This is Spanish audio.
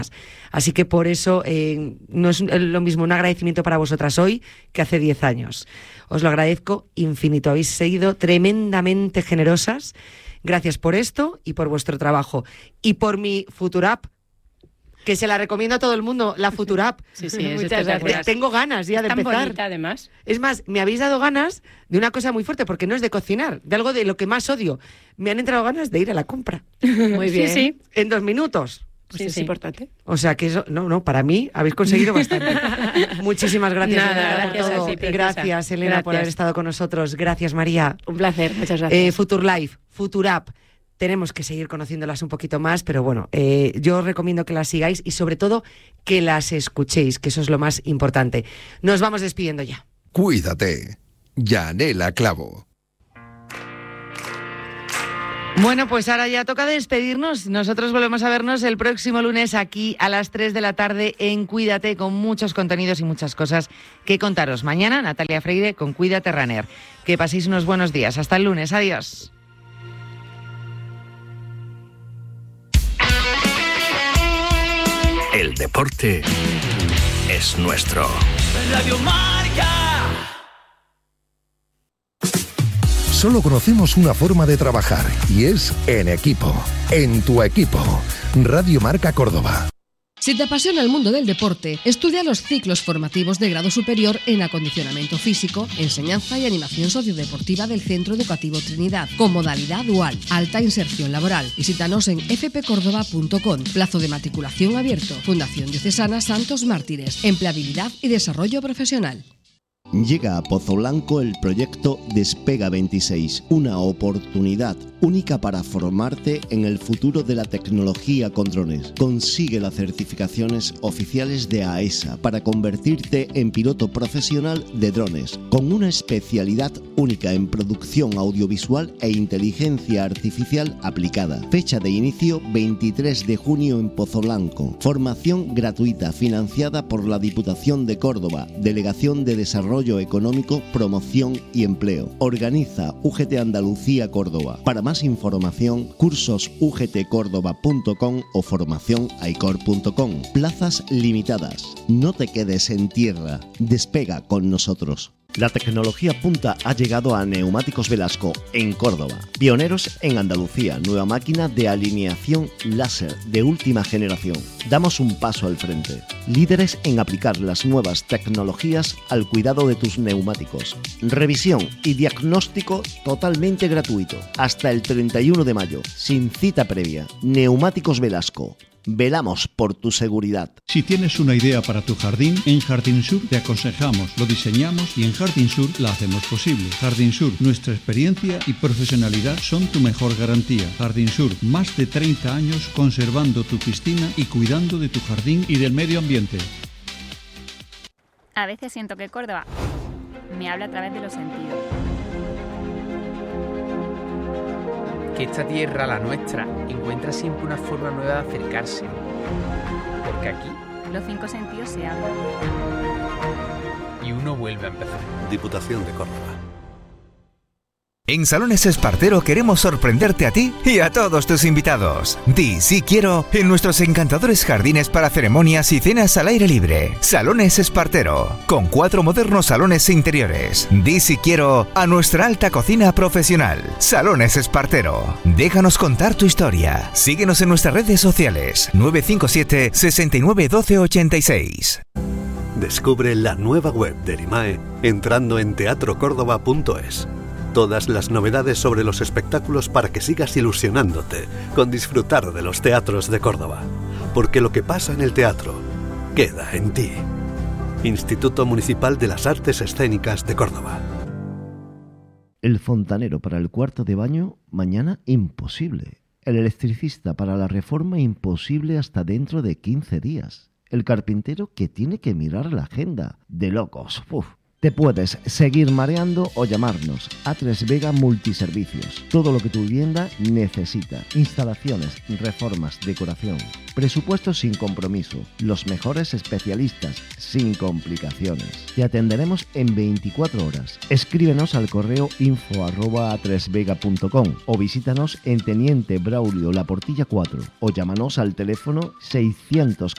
Así que por eso no es lo mismo un agradecimiento para vosotras hoy que hace 10 años. Os lo agradezco infinito. Habéis sido tremendamente generosas. Gracias por esto y por vuestro trabajo. Y por mi Futurapp, que se la recomiendo a todo el mundo, la Futurapp. Sí, es espectacular. Tengo ganas ya de empezar. Tan bonita, además. Es más, me habéis dado ganas de una cosa muy fuerte, porque no es de cocinar, de algo de lo que más odio. Me han entrado ganas de ir a la compra. Muy bien. Sí. En 2 minutos. Pues es importante. O sea que eso, no, para mí habéis conseguido bastante. Muchísimas gracias. Nada, Elena, gracias por todo. a ti, preciosa. Gracias, Elena, Gracias. por haber estado con nosotros. Gracias, María. Un placer, muchas gracias. Futurlife, Futurapp. Tenemos que seguir conociéndolas un poquito más, pero bueno, yo os recomiendo que las sigáis y sobre todo que las escuchéis, que eso es lo más importante. Nos vamos despidiendo ya. Cuídate. Yanela Clavo. Bueno, pues ahora ya toca despedirnos. Nosotros volvemos a vernos el próximo lunes aquí a las 3 de la tarde en Cuídate, con muchos contenidos y muchas cosas que contaros. Mañana, Natalia Freire con Cuídate Runner. Que paséis unos buenos días. Hasta el lunes. Adiós. El deporte es nuestro. Radio Marca. Solo conocemos una forma de trabajar y es en equipo. En tu equipo. Radio Marca Córdoba. Si te apasiona el mundo del deporte, estudia los ciclos formativos de grado superior en acondicionamiento físico, enseñanza y animación sociodeportiva del Centro Educativo Trinidad, con modalidad dual, alta inserción laboral. Visítanos en fpcórdoba.com. Plazo de matriculación abierto. Fundación Diocesana Santos Mártires. Empleabilidad y desarrollo profesional. Llega a Pozo Blanco el proyecto Despega 26, una oportunidad única para formarte en el futuro de la tecnología con drones. Consigue las certificaciones oficiales de AESA para convertirte en piloto profesional de drones, con una especialidad única en producción audiovisual e inteligencia artificial aplicada. Fecha de inicio 23 de junio en Pozo Blanco. Formación gratuita financiada por la Diputación de Córdoba, Delegación de Desarrollo Económico, Promoción y Empleo. Organiza UGT Andalucía Córdoba. Para más información, cursosugtcordoba.com o formacionaicor.com. Plazas limitadas. No te quedes en tierra. Despega con nosotros. La tecnología punta ha llegado a Neumáticos Velasco, en Córdoba. Pioneros en Andalucía, nueva máquina de alineación láser de última generación. Damos un paso al frente. Líderes en aplicar las nuevas tecnologías al cuidado de tus neumáticos. Revisión y diagnóstico totalmente gratuito. Hasta el 31 de mayo, sin cita previa. Neumáticos Velasco. Velamos por tu seguridad. Si tienes una idea para tu jardín, en Jardín Sur te aconsejamos, lo diseñamos y en Jardín Sur la hacemos posible. Jardín Sur, nuestra experiencia y profesionalidad son tu mejor garantía. Jardín Sur, más de 30 años conservando tu piscina y cuidando de tu jardín y del medio ambiente. A veces siento que Córdoba me habla a través de los sentidos. Que esta tierra, la nuestra, encuentra siempre una forma nueva de acercarse. Porque aquí Los 5 sentidos se hablan. y uno vuelve a empezar. Diputación de Córdoba. En Salones Espartero queremos sorprenderte a ti y a todos tus invitados. Di sí quiero en nuestros encantadores jardines para ceremonias y cenas al aire libre. Salones Espartero, con 4 modernos salones interiores. Di sí quiero a nuestra alta cocina profesional. Salones Espartero. Déjanos contar tu historia. Síguenos en nuestras redes sociales. 957 69 12 86. Descubre la nueva web del IMAE entrando en teatrocórdoba.es. Todas las novedades sobre los espectáculos para que sigas ilusionándote con disfrutar de los teatros de Córdoba. Porque lo que pasa en el teatro queda en ti. Instituto Municipal de las Artes Escénicas de Córdoba. El fontanero para el cuarto de baño, mañana imposible. El electricista para la reforma, imposible hasta dentro de 15 días. El carpintero que tiene que mirar la agenda. De locos. Uf. Te puedes seguir mareando o llamarnos a A3 Vega Multiservicios. Todo lo que tu vivienda necesita. Instalaciones, reformas, decoración. Presupuestos sin compromiso. Los mejores especialistas, sin complicaciones. Te atenderemos en 24 horas. Escríbenos al correo info@a3vega.com o visítanos en Teniente Braulio La Portilla 4 o llámanos al teléfono 600